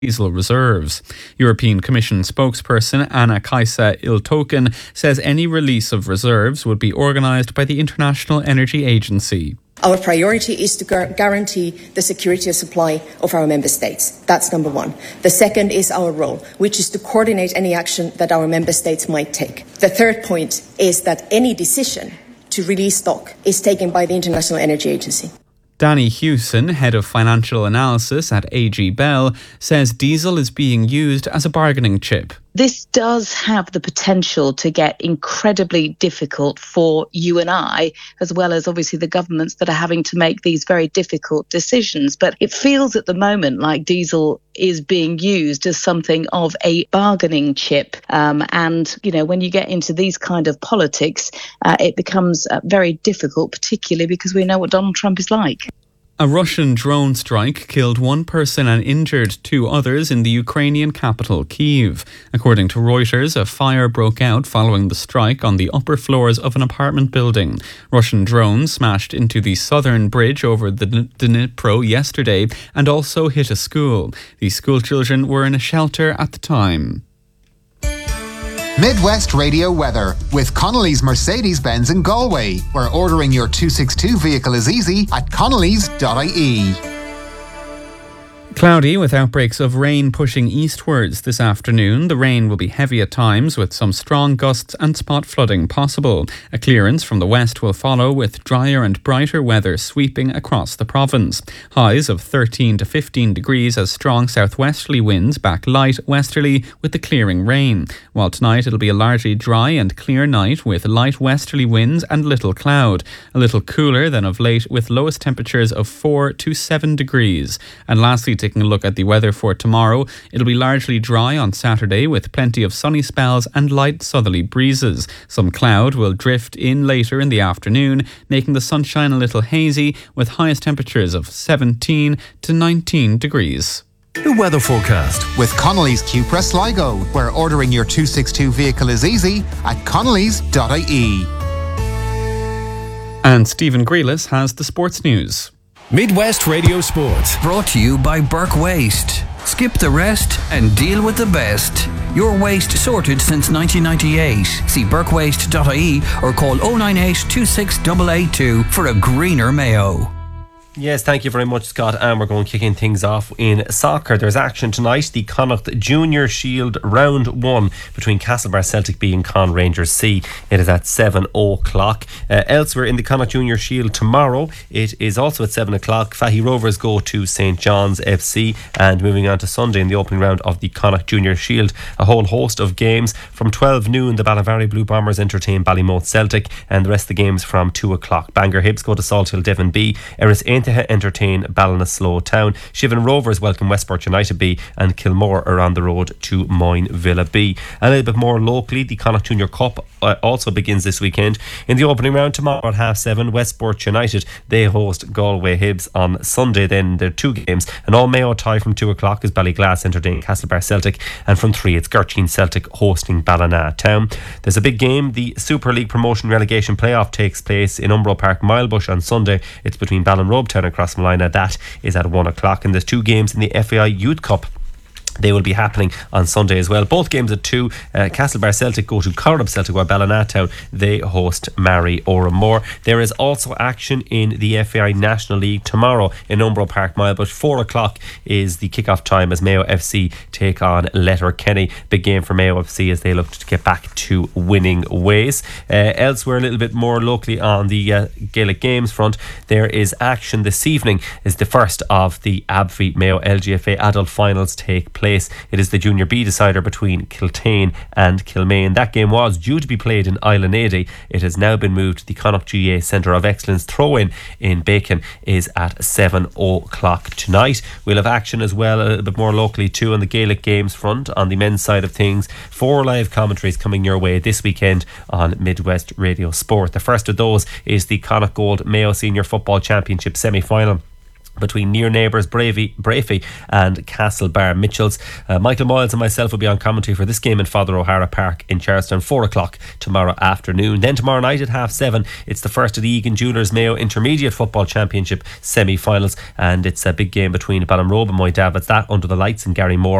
diesel reserves. European Commission spokesperson Anna Kaisa Iltoken says any release of reserves would be organised by the International Energy Agency. Our priority is to guarantee the security of supply of our member states. That's number one. The second is our role, which is to coordinate any action that our member states might take. The third point is that any decision to release stock is taken by the International Energy Agency. Danny Hewson, head of financial analysis at AG Bell, says diesel is being used as a bargaining chip. This does have the potential to get incredibly difficult for you and I, as well as obviously the governments that are having to make these very difficult decisions. But it feels at the moment like diesel is being used as something of a bargaining chip. And, you know, when you get into these kind of politics, it becomes very difficult, particularly because we know what Donald Trump is like. A Russian drone strike killed one person and injured two others in the Ukrainian capital, Kyiv. According to Reuters, a fire broke out following the strike on the upper floors of an apartment building. Russian drones smashed into the southern bridge over the Dnipro yesterday and also hit a school. The schoolchildren were in a shelter at the time. Midwest Radio weather with Connolly's Mercedes-Benz in Galway, where ordering your 262 vehicle is easy at connolly's.ie. Cloudy with outbreaks of rain pushing eastwards this afternoon. The rain will be heavy at times with some strong gusts and spot flooding possible. A clearance from the west will follow with drier and brighter weather sweeping across the province. Highs of 13 to 15 degrees as strong southwesterly winds back light westerly with the clearing rain. While tonight it'll be a largely dry and clear night with light westerly winds and little cloud. A little cooler than of late with lowest temperatures of 4 to 7 degrees. And lastly, taking a look at the weather for tomorrow, it'll be largely dry on Saturday with plenty of sunny spells and light southerly breezes. Some cloud will drift in later in the afternoon, making the sunshine a little hazy with highest temperatures of 17 to 19 degrees. The weather forecast with Connolly's Cupra Sligo, where ordering your 262 vehicle is easy at connolly's.ie. And Stephen Grealis has the sports news. Midwest Radio Sport. Brought to you by Burke Waste. Skip the rest and deal with the best. Your waste sorted since 1998. See burkewaste.ie or call 098 26882 for a greener Mayo. Yes, thank you very much, Scott. And we're going kicking things off in soccer. There's action tonight. The Connacht Junior Shield Round 1 between Castlebar Celtic B and Con Rangers C. It is at 7 o'clock. Elsewhere in the Connacht Junior Shield tomorrow, it is also at 7 o'clock. Fahy Rovers go to St John's FC. And moving on to Sunday in the opening round of the Connacht Junior Shield, a whole host of games. From 12 noon, the Ballinvarry Blue Bombers entertain Ballymote Celtic, and the rest of the games from 2 o'clock. Bangor Hibs go to Salthill Devon B. Erris entertain Ballinasloe Town. Shivan Rovers welcome Westport United B, and Kilmore are on the road to Moyne Villa B. A little bit more locally, the Connacht Junior Cup also begins this weekend. In the opening round tomorrow at 7:30, Westport United, they host Galway Hibs. On Sunday then there are two games. An all Mayo tie from 2 o'clock is Ballyglass entertaining Castlebar Celtic, and from 3 it's Gertrude Celtic hosting Ballina Town. There's a big game. The Super League promotion relegation playoff takes place in Umbro Park Milebush on Sunday. It's between Ballinrobe Town and Crossmolina. That is at 1 o'clock, and there's two games in the FAI Youth Cup. They will be happening on Sunday as well. Both games at 2. Castlebar Celtic go to Corrib Celtic, while Ballinatown they host Mary Oramore. There is also action in the FAI National League tomorrow in Umbro Park Milebush. 4 o'clock is the kick-off time as Mayo FC take on Letterkenny. Big game for Mayo FC as they look to get back to winning ways. Elsewhere, a little bit more locally on the Gaelic Games front, there is action this evening. Is the first of the Abfeet Mayo LGFA adult finals take place. It is the Junior B decider between Kiltane and Kilmaine. That game was due to be played in Island 80. It has now been moved to the Connacht GA Centre of Excellence. Throw-in in Bacon is at 7 o'clock tonight. We'll have action as well a little bit more locally too on the Gaelic Games front on the men's side of things. 4 live commentaries coming your way this weekend on Midwest Radio Sport. The first of those is the Connacht Gold Mayo Senior Football Championship semi-final. between near neighbours Brafey and Castlebar Mitchells. Michael Moyles and myself will be on commentary for this game in Father O'Hara Park in Charlestown, 4 o'clock tomorrow afternoon. Then tomorrow night at 7:30, it's the first of the Egan Jewellers Mayo Intermediate Football Championship semi-finals, and it's a big game between Ballinrobe and Moydab. It's that under the lights in Garrymore.